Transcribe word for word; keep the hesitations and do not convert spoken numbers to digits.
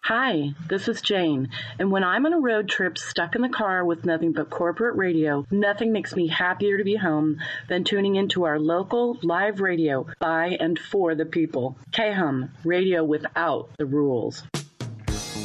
Hi, this is Jane, and when I'm on a road trip stuck in the car with nothing but corporate radio, nothing makes me happier to be home than tuning into our local live radio by and for the people. K H U M, radio without the rules.